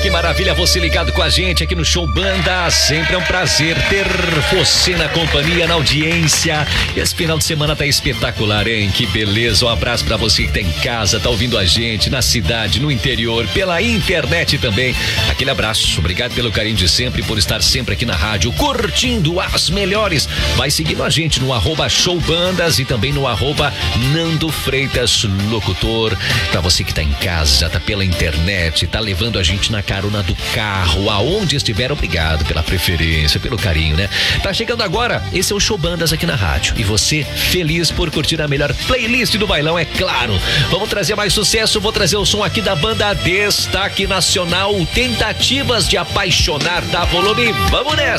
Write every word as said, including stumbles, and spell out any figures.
que maravilha você ligado com a gente aqui no Show Banda. Sempre é um prazer ter você na companhia, na audiência. Esse final de semana tá espetacular, hein? Que beleza. Um abraço pra você que tá em casa, tá ouvindo a gente na cidade, no interior, pela internet também. Aquele abraço. Obrigado pelo carinho de sempre, por estar sempre aqui na rádio, curtindo as melhores. Vai seguindo a gente no arroba Showbandas e também no arroba Nando Freitas Locutor. Pra você que tá em casa, tá pela internet, tá levando a gente na carona do carro, aonde estiver, obrigado pela preferência, pelo carinho, né? Tá chegando agora, esse é o Show Bandas aqui na rádio. E você, feliz por curtir a melhor playlist do bailão, é claro. Vamos trazer mais sucesso, vou trazer o som aqui da banda Destaque Nacional, Tentativas de Apaixonar, da volume. Vamos nessa!